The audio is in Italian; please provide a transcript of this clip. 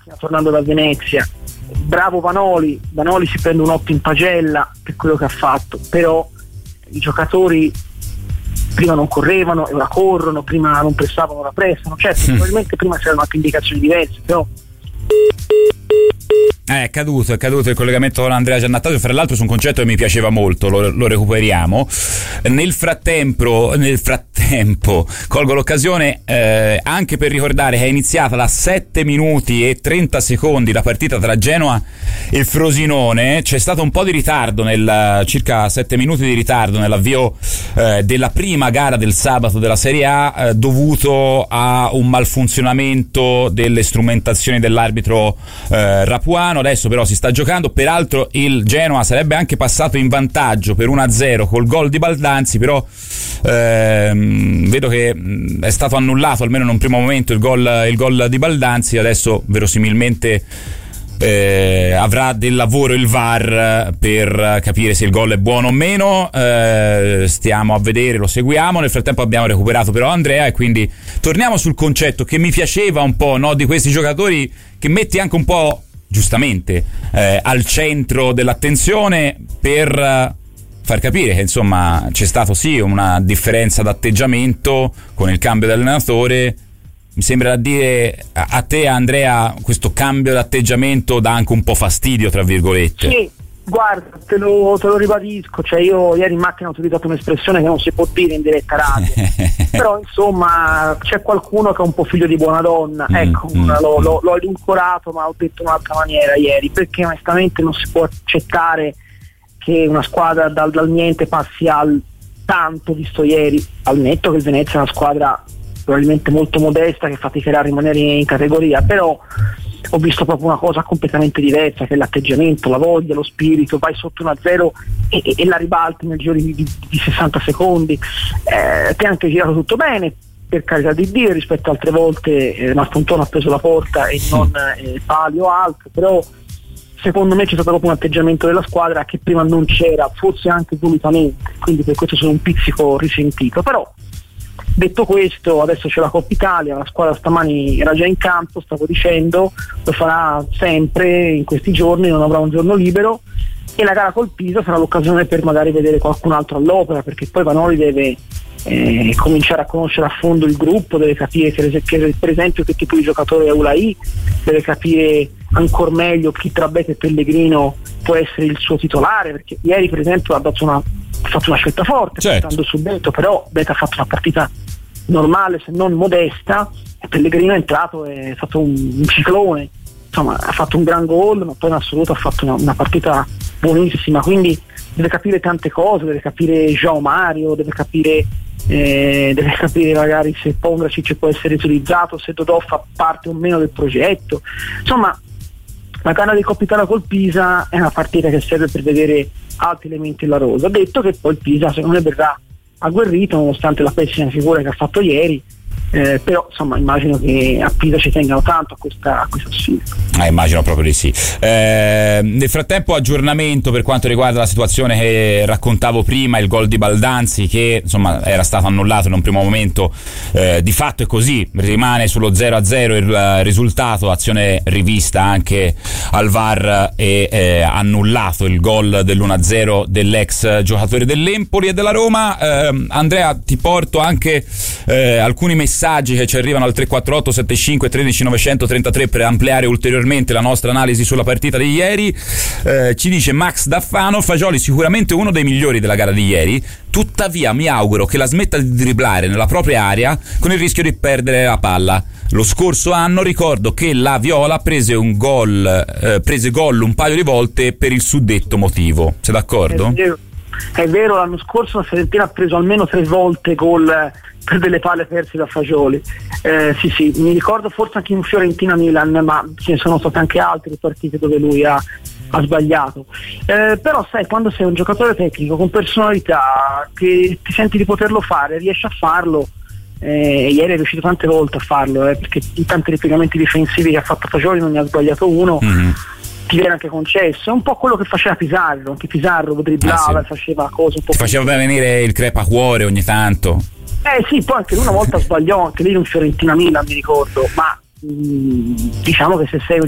macchina tornando da Venezia. Bravo Vanoli si prende un 8 in pagella per quello che ha fatto, però i giocatori prima non correvano e ora corrono, prima non pressavano, ora pressano. Certo, probabilmente prima c'erano anche indicazioni diverse, però È caduto il collegamento con Andrea Giannattaccio, fra l'altro su un concetto che mi piaceva molto, lo recuperiamo. Nel frattempo colgo l'occasione anche per ricordare che è iniziata da 7 minuti e 30 secondi la partita tra Genoa e Frosinone. C'è stato un po' di ritardo, circa 7 minuti di ritardo nell'avvio della prima gara del sabato della Serie A, dovuto a un malfunzionamento delle strumentazioni dell'arbitro Rapuano. Adesso però si sta giocando, peraltro il Genoa sarebbe anche passato in vantaggio per 1-0 col gol di Baldanzi, però vedo che è stato annullato almeno in un primo momento il gol di Baldanzi. Adesso verosimilmente avrà del lavoro il VAR per capire se il gol è buono o meno. Stiamo a vedere, lo seguiamo. Nel frattempo abbiamo recuperato però Andrea, e quindi torniamo sul concetto che mi piaceva un po', no, di questi giocatori che metti anche un po', giustamente, al centro dell'attenzione, per far capire che insomma c'è stato sì una differenza d'atteggiamento con il cambio di allenatore. Mi sembra da dire a te, Andrea, questo cambio d'atteggiamento dà anche un po' fastidio, tra virgolette. Sì, guarda, te lo ribadisco, cioè io ieri in macchina ho utilizzato un'espressione che non si può dire in diretta radio, però insomma c'è qualcuno che è un po' figlio di buona donna, ecco, l'ho edulcorato, ma ho detto in un'altra maniera ieri, perché onestamente non si può accettare che una squadra dal niente passi al tanto, visto ieri, al netto che il Venezia è una squadra probabilmente molto modesta che faticherà a rimanere in categoria, però ho visto proprio una cosa completamente diversa, che è l'atteggiamento, la voglia, lo spirito. Vai sotto 1-0 e la ribalti nel giro di 60 secondi. Ti ha anche girato tutto bene, per carità di Dio, rispetto a altre volte Mastontone ha preso la porta e non pali o altro, però secondo me c'è stato proprio un atteggiamento della squadra che prima non c'era, forse anche volutamente, quindi per questo sono un pizzico risentito. Però detto questo, adesso c'è la Coppa Italia, la squadra stamani era già in campo, stavo dicendo, lo farà sempre in questi giorni, non avrà un giorno libero, e la gara col Pisa sarà l'occasione per magari vedere qualcun altro all'opera, perché poi Vanoli deve cominciare a conoscere a fondo il gruppo, deve capire che per esempio che tipo di giocatore è Ulai, deve capire ancora meglio chi tra Beta e Pellegrino può essere il suo titolare, perché ieri per esempio ha fatto una scelta forte, portando su Beto, però Beta ha fatto una partita normale se non modesta, e Pellegrino è entrato, è stato un ciclone, insomma ha fatto un gran gol, ma poi in assoluto ha fatto una partita buonissima, quindi deve capire tante cose, deve capire João Mario, deve capire magari se Pongracic può essere utilizzato, se Dodò fa parte o meno del progetto. Insomma, la gara di Coppa Italia col Pisa è una partita che serve per vedere altri elementi della rosa. Detto che poi il Pisa secondo me verrà agguerrito nonostante la pessima figura che ha fatto ieri, però insomma immagino che a Pisa ci tengano tanto a questa sfida. Immagino proprio di sì. Nel frattempo aggiornamento per quanto riguarda la situazione che raccontavo prima, il gol di Baldanzi che insomma era stato annullato in un primo momento, di fatto è così, rimane sullo 0-0 il risultato, azione rivista anche al VAR e annullato il gol dell'1-0 dell'ex giocatore dell'Empoli e della Roma. Andrea, ti porto anche alcuni messaggi che ci arrivano al 348 75 13 933 per ampliare ulteriormente la nostra analisi sulla partita di ieri. Ci dice Max Daffano: Fagioli sicuramente uno dei migliori della gara di ieri, tuttavia mi auguro che la smetta di dribblare nella propria area con il rischio di perdere la palla. Lo scorso anno ricordo che la Viola prese gol un paio di volte per il suddetto motivo. Sei d'accordo? È vero, l'anno scorso la Fiorentina ha preso almeno 3 volte gol per delle palle perse da Fagioli. Sì, mi ricordo forse anche in Fiorentina-Milan, ma ce ne sono state anche altre partite dove lui ha sbagliato. Però sai, quando sei un giocatore tecnico con personalità, che ti senti di poterlo fare, riesci a farlo. Ieri è riuscito tante volte a farlo, perché in tanti ripiegamenti difensivi che ha fatto Fagioli non ne ha sbagliato uno. Ti viene anche concesso, è un po' quello che faceva Pizarro, anche Pizarro dribblava, faceva cose un po'. Ti faceva venire il crepacuore ogni tanto. Sì, poi anche lui una volta sbagliò, anche lì in Fiorentina Milan mi ricordo, ma diciamo che se sei